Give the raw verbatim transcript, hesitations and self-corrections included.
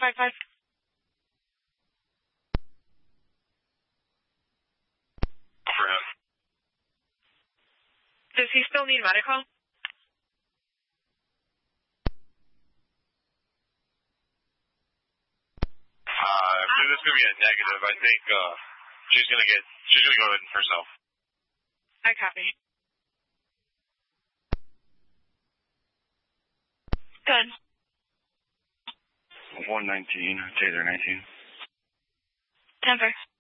five five. For him. Does he still need medical? Uh, I believe this is going to be a negative. I think, uh, she's going to get, she's going to go in herself. I copy. Good. one nineteen, Taser nineteen. ten four.